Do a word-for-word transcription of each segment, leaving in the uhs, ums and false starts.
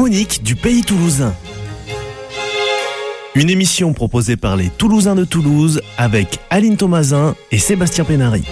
chroniques du pays toulousain. Une émission proposée par les Toulousains de Toulouse avec Aline Thomasin et Sébastien Pénary.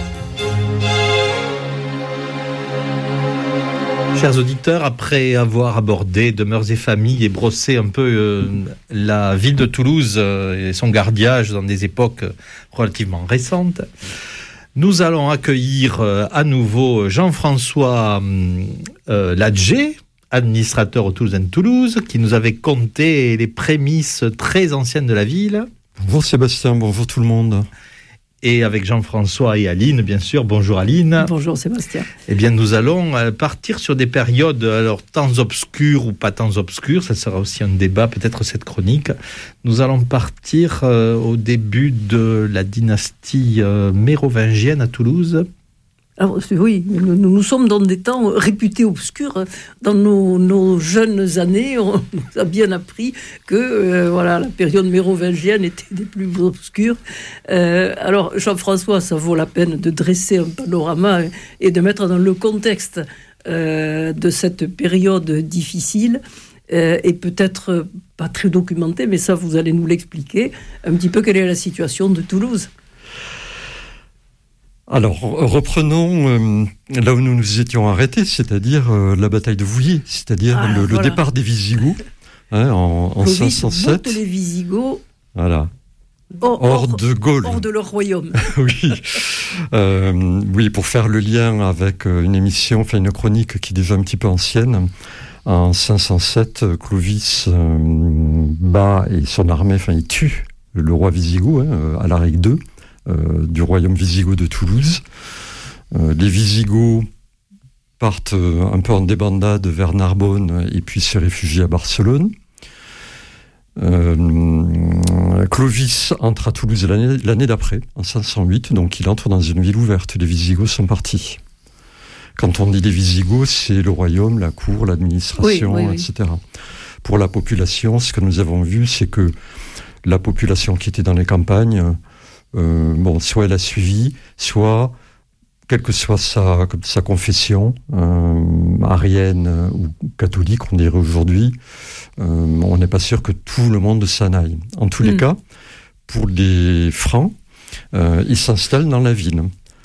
Chers auditeurs, après avoir abordé Demeures et Familles et brossé un peu euh, la ville de Toulouse euh, et son gardiage dans des époques relativement récentes, nous allons accueillir euh, à nouveau Jean-François euh, Ladger, administrateur au Toulousain de Toulouse, qui nous avait conté les prémices très anciennes de la ville. Bonjour Sébastien, bonjour tout le monde. Et avec Jean-François et Aline, bien sûr. Bonjour Aline. Bonjour Sébastien. Eh bien, nous allons partir sur des périodes, alors temps obscurs ou pas temps obscurs, ça sera aussi un débat, peut-être cette chronique. Nous allons partir euh, au début de la dynastie euh, mérovingienne à Toulouse. Alors, oui, nous, nous sommes dans des temps réputés obscurs. Dans nos, nos jeunes années, on nous a bien appris que euh, voilà, la période mérovingienne était des plus obscures. Euh, alors, Jean-François, ça vaut la peine de dresser un panorama et de mettre dans le contexte euh, de cette période difficile euh, et peut-être pas très documentée, mais ça, vous allez nous l'expliquer, un petit peu quelle est la situation de Toulouse. Alors, reprenons euh, là où nous nous étions arrêtés, c'est-à-dire euh, la bataille de Vouillers, c'est-à-dire ah, le, voilà. le départ des Visigoths hein, en, en cinq cent sept. Les Visigoths voilà. hors, hors de Gaule. Hors de leur royaume. oui. Euh, oui, pour faire le lien avec une émission, enfin une chronique qui est déjà un petit peu ancienne. En cinq cent sept, Clovis euh, bat et son armée, enfin il tue le roi Visigoth, hein, Alaric deux. Euh, du royaume wisigoth de Toulouse. Euh, les Visigoths partent euh, un peu en débandade vers Narbonne et puis se réfugient à Barcelone. Euh, Clovis entre à Toulouse l'année, l'année d'après, en cinq cent huit, donc il entre dans une ville ouverte. Les Visigoths sont partis. Quand on dit les Visigoths, c'est le royaume, la cour, l'administration, oui, oui, oui. et cetera. Pour la population, ce que nous avons vu, c'est que la population qui était dans les campagnes, Euh, bon, soit elle a suivi, soit, quelle que soit sa, sa confession, euh, arienne ou catholique, on dirait aujourd'hui, euh, on n'est pas sûr que tout le monde s'en aille. En tous mmh. les cas, pour les Francs, euh, ils s'installent dans la ville.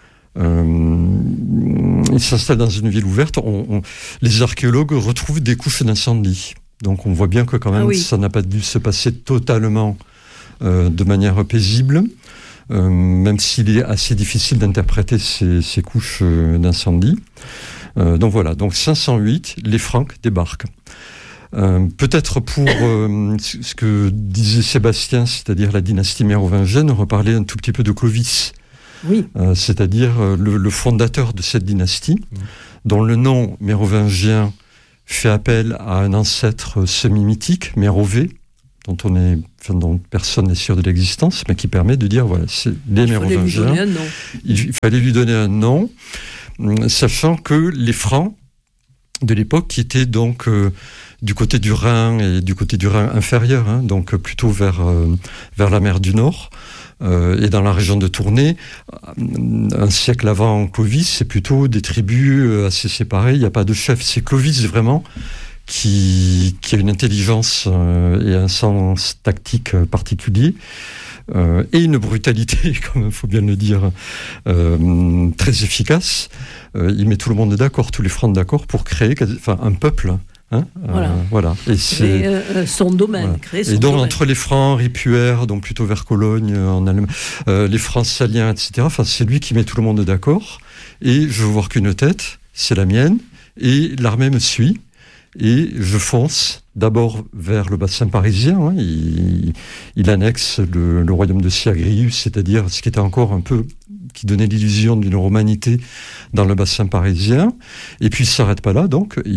Euh, ils s'installent dans une ville ouverte. On, on, les archéologues retrouvent des couches d'incendie. Donc on voit bien que quand même, ah oui. ça n'a pas dû se passer totalement euh, de manière paisible. Euh, même s'il est assez difficile d'interpréter ces, ces couches euh, d'incendie. Euh, donc voilà, donc cinq cent huit, les Francs débarquent. Euh, peut-être pour euh, ce que disait Sébastien, c'est-à-dire la dynastie mérovingienne, reparler un tout petit peu de Clovis. Oui. Euh, c'est-à-dire euh, le, le fondateur de cette dynastie, mmh. dont le nom mérovingien fait appel à un ancêtre semi-mythique, Mérové, dont on est, enfin, dont personne n'est sûr de l'existence, mais qui permet de dire, voilà, c'est les Mérovingiens. Il, il fallait lui donner un nom, sachant que les Francs de l'époque, qui étaient donc euh, du côté du Rhin et du côté du Rhin inférieur, hein, donc plutôt vers euh, vers la mer du Nord euh, et dans la région de Tournai, un siècle avant Clovis, c'est plutôt des tribus assez séparées. Il n'y a pas de chef. C'est Clovis vraiment. Qui, qui a une intelligence euh, et un sens tactique euh, particulier, euh, et une brutalité, comme il faut bien le dire, euh, très efficace. Euh, il met tout le monde d'accord, tous les Francs d'accord, pour créer enfin, un peuple. Hein, voilà. Euh, voilà. Et c'est, et, euh, son domaine. Voilà. Créer son et donc, domaine. Entre les Francs ripuaires, donc plutôt vers Cologne, en Allemagne, euh, les Francs saliens, et cetera, enfin, c'est lui qui met tout le monde d'accord. Et je veux voir qu'une tête, c'est la mienne, et l'armée me suit. Et je fonce d'abord vers le bassin parisien. Hein. Il, il annexe le, le royaume de Syagrius, c'est-à-dire ce qui était encore un peu, qui donnait l'illusion d'une romanité dans le bassin parisien. Et puis il ne s'arrête pas là, donc il,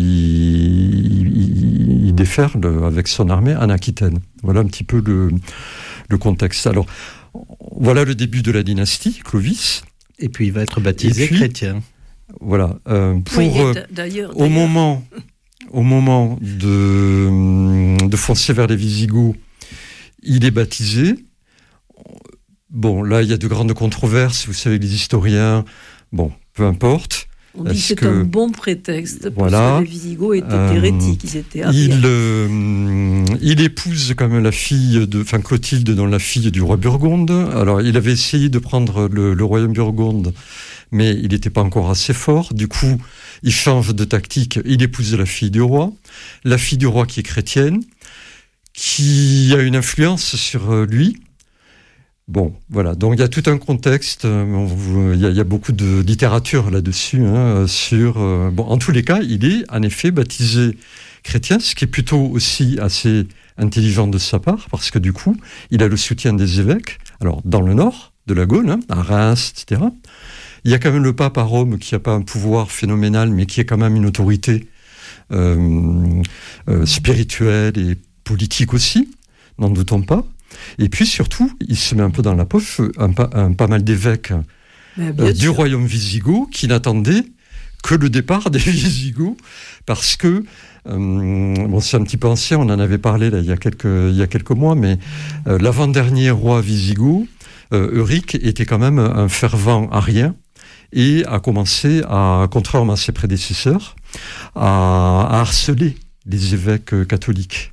il, il déferle avec son armée en Aquitaine. Voilà un petit peu le, le contexte. Alors, voilà le début de la dynastie, Clovis. Et puis il va être baptisé puis, chrétien. Voilà. Euh, pour, oui, euh, d'ailleurs, d'ailleurs. Au moment... Au moment de, de foncer vers les Visigoths, il est baptisé. Bon, là, il y a de grandes controverses. Vous savez, les historiens, bon, peu importe. On dit que c'est un bon prétexte pour voilà, que les Visigoths étaient euh, hérétiques, ils étaient il, euh, il épouse quand même la fille de, enfin Clotilde, dont la fille du roi Burgonde. Alors, il avait essayé de prendre le, le royaume Burgonde, mais il n'était pas encore assez fort. Du coup, il change de tactique. Il épouse la fille du roi, la fille du roi qui est chrétienne, qui a une influence sur lui. Bon, voilà. Donc il y a tout un contexte. Euh, il, y a, il y a beaucoup de littérature là-dessus. Hein, sur euh, bon, en tous les cas, il est en effet baptisé chrétien, ce qui est plutôt aussi assez intelligent de sa part, parce que du coup, il a le soutien des évêques. Alors dans le nord de la Gaule, hein, à Reims, et cetera. Il y a quand même le pape à Rome qui n'a pas un pouvoir phénoménal, mais qui est quand même une autorité euh, euh, spirituelle et politique aussi. N'en doutons pas. Et puis surtout, il se met un peu dans la poche un, un pas mal d'évêques euh, du royaume wisigoth qui n'attendaient que le départ des Visigoths, parce que, euh, bon, c'est un petit peu ancien, on en avait parlé là, il, y a quelques, il y a quelques mois, mais euh, l'avant-dernier roi wisigoth, euh, Euric, était quand même un fervent arien et a commencé, à, contrairement à ses prédécesseurs, à, à harceler les évêques catholiques.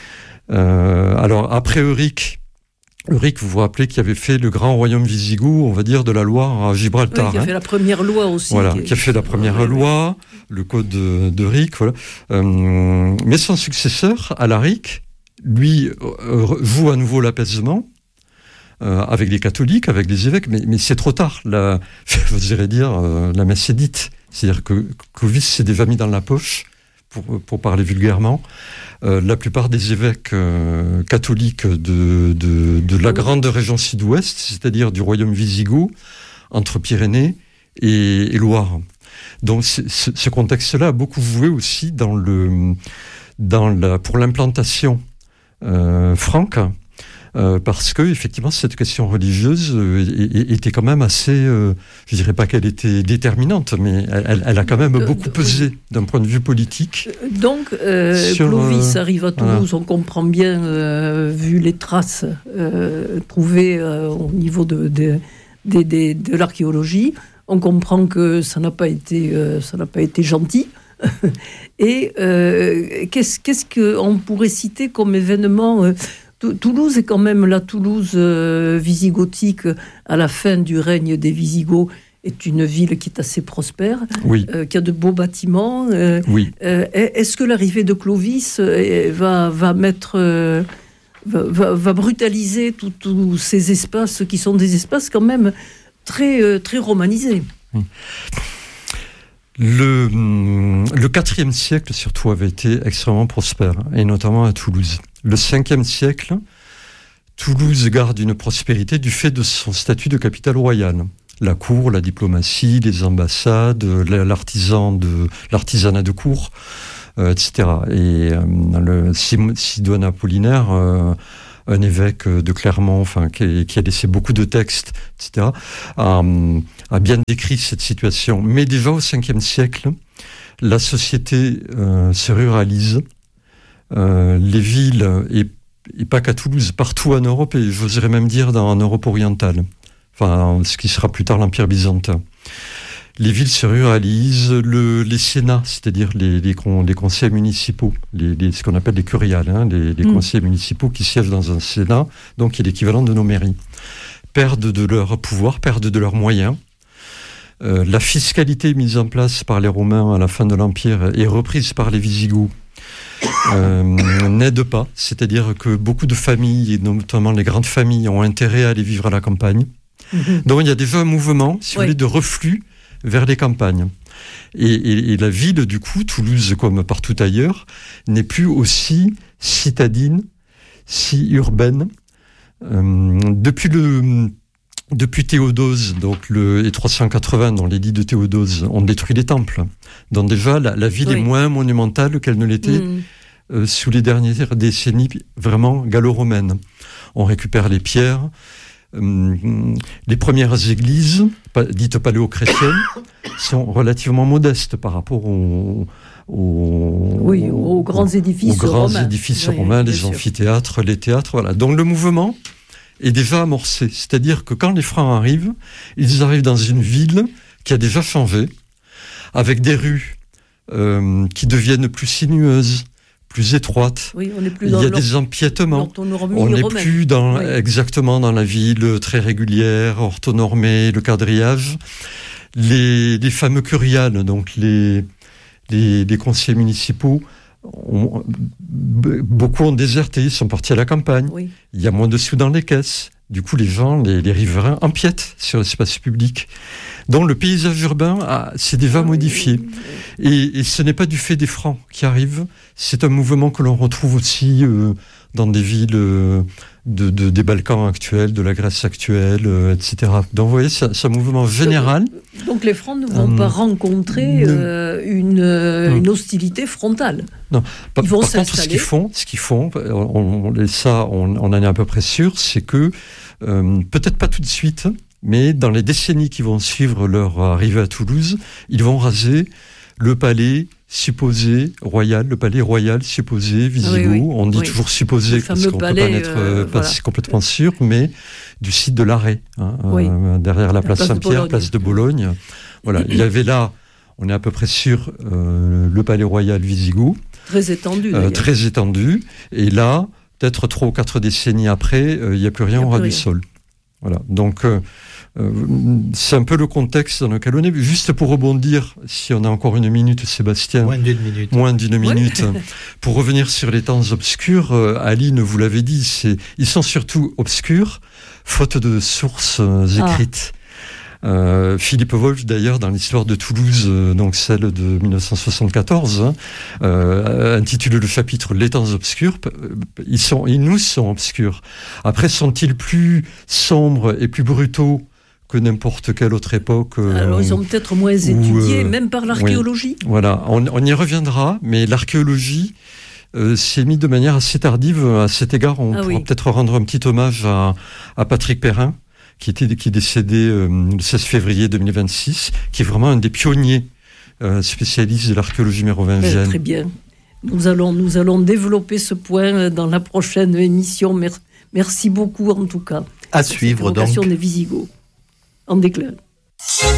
Euh, alors, après Euric, Euric, vous vous rappelez, qui avait fait le grand royaume wisigoth, on va dire, de la Loire à Gibraltar. Oui, qui a fait hein. la première loi aussi. Voilà, qui, qui a fait la première ouais, loi, ouais. le code d'Euric, voilà. Euh, mais son successeur, Alaric, lui, euh, joue à nouveau l'apaisement, euh, avec les catholiques, avec les évêques, mais, mais c'est trop tard. La, vous irez dire, euh, la messe est dite. C'est-à-dire que Clovis s'est déjà mis dans la poche, pour, pour parler vulgairement. Euh, la plupart des évêques euh, catholiques de, de, de la grande région sud-ouest, c'est-à-dire du royaume wisigoth, entre Pyrénées et, et Loire. Donc c'est, c'est, ce contexte-là a beaucoup joué aussi dans le, dans la, pour l'implantation euh, franque, euh, parce que effectivement cette question religieuse euh, était quand même assez, euh, je dirais pas qu'elle était déterminante, mais elle, elle a quand même beaucoup pesé d'un point de vue politique. Donc euh, sur, Clovis euh, arrive à Toulouse, voilà. On comprend bien, euh, vu les traces euh, trouvées euh, au niveau de, de, de, de, de l'archéologie, on comprend que ça n'a pas été, euh, ça n'a pas été gentil. Et euh, qu'est-ce, qu'est-ce qu'on pourrait citer comme événement euh, Toulouse est quand même la Toulouse euh, visigothique à la fin du règne des Visigoths, est une ville qui est assez prospère, oui. euh, qui a de beaux bâtiments. Euh, oui. euh, est-ce que l'arrivée de Clovis euh, va, va mettre, euh, va, va, va brutaliser tous ces espaces qui sont des espaces quand même très, euh, très romanisés? Le, le quatrième siècle, surtout, avait été extrêmement prospère, et notamment à Toulouse. Le cinquième siècle, Toulouse garde une prospérité du fait de son statut de capitale royale. La cour, la diplomatie, les ambassades, l'artisan de, l'artisanat de cour, euh, et cetera. Et euh, le Sidoine Apollinaire, euh, un évêque de Clermont, enfin, qui, qui a laissé beaucoup de textes, et cetera, a, a bien décrit cette situation. Mais déjà au cinquième siècle, la société euh, se ruralise. Euh, les villes, et, et pas qu'à Toulouse, partout en Europe, et j'oserais même dire dans, en Europe orientale, enfin, ce qui sera plus tard l'Empire byzantin. Les villes se ruralisent, le, les sénats, c'est-à-dire les, les, les conseils municipaux, les, les, ce qu'on appelle les curiales, hein, les, les mmh. conseils municipaux qui siègent dans un sénat, donc qui est l'équivalent de nos mairies, perdent de leur pouvoir, perdent de leurs moyens. Euh, la fiscalité mise en place par les Romains à la fin de l'Empire est reprise par les Visigoths. Euh, n'aide pas, c'est-à-dire que beaucoup de familles, et notamment les grandes familles, ont intérêt à aller vivre à la campagne. Mmh. Donc il y a déjà un mouvement, si oui. vous voulez, de reflux vers les campagnes. Et, et, et la ville, du coup, Toulouse, comme partout ailleurs, n'est plus aussi citadine, si urbaine. Euh, depuis le... Depuis Théodose, donc le et trois cent quatre-vingts, dans l'édit de Théodose, on détruit les temples. Donc déjà, la, la ville oui. est moins monumentale qu'elle ne l'était mmh. euh, sous les dernières décennies vraiment gallo-romaines. On récupère les pierres. Euh, les premières églises, dites paléo-chrétiennes, sont relativement modestes par rapport aux, aux, oui, aux, aux grands édifices aux grands romains, édifices oui, romains les sûr. amphithéâtres, les théâtres. Voilà. Donc le mouvement est déjà amorcé. C'est-à-dire que quand les Francs arrivent, ils arrivent dans une ville qui a déjà changé, avec des rues euh, qui deviennent plus sinueuses, plus étroites. Oui, on est plus Il dans y a des empiètements. On n'est plus dans, oui. exactement dans la ville très régulière, orthonormée, le quadrillage. Les, les fameux curiales, donc les, les, les conseillers municipaux, ont, beaucoup ont déserté, sont partis à la campagne. Oui. Il y a moins de sous dans les caisses. Du coup, les gens, les, les riverains empiètent sur l'espace public. Donc, le paysage urbain a, s'est déjà modifié. Et, et ce n'est pas du fait des francs qui arrivent. C'est un mouvement que l'on retrouve aussi euh, dans des villes euh, de, de, des Balkans actuels, de la Grèce actuelle, euh, et cetera. Donc, vous voyez, c'est, c'est un mouvement général. Donc, donc les francs ne vont euh, pas rencontrer euh, une, euh, une hostilité frontale. Non. Par, Ils vont par contre, ce qu'ils font, ce qu'ils font, on, on, ça, on, on en est à peu près sûr, c'est que euh, peut-être pas tout de suite, mais dans les décennies qui vont suivre leur arrivée à Toulouse, ils vont raser le palais supposé royal, le palais royal supposé Visigoth. Oui, oui, on dit oui. toujours supposé parce qu'on ne peut pas être euh, pas voilà. complètement sûr, mais du site de l'Arrêt, hein, oui. euh, derrière la place, place Saint-Pierre, de place de Bologne. Voilà, il y avait là, on est à peu près sûr, euh, le palais royal Visigoth. Très étendu. Euh, très étendu. Et là, peut-être trois ou quatre décennies après, il euh, n'y a plus rien au ras du sol. Voilà. Donc, euh, euh, c'est un peu le contexte dans lequel on est. Juste pour rebondir, si on a encore une minute, Sébastien. Moins d'une minute. Moins d'une minute. Ouais. Pour revenir sur les temps obscurs, euh, Aline vous l'avez dit, c'est, ils sont surtout obscurs, faute de sources euh, écrites. Ah. Euh, Philippe Wolff, d'ailleurs, dans l'histoire de Toulouse, euh, donc celle de dix-neuf cent soixante-quatorze, hein, euh, intitule le chapitre « Les temps obscurs ». Ils sont, ils nous sont obscurs. Après, sont-ils plus sombres et plus brutaux que n'importe quelle autre époque euh, Alors, ils sont peut-être moins étudiés, euh, même par l'archéologie. Oui, voilà, on, on y reviendra, mais l'archéologie euh, s'est mise de manière assez tardive. À cet égard, on ah, pourra oui. peut-être rendre un petit hommage à, à Patrick Perrin, qui était qui est décédé euh, le seize février deux mille vingt-six, qui est vraiment un des pionniers euh, spécialistes de l'archéologie mérovingienne. Très bien. Nous allons nous allons développer ce point dans la prochaine émission. Merci, merci beaucoup en tout cas. À suivre donc. Des Visigoths en déclin.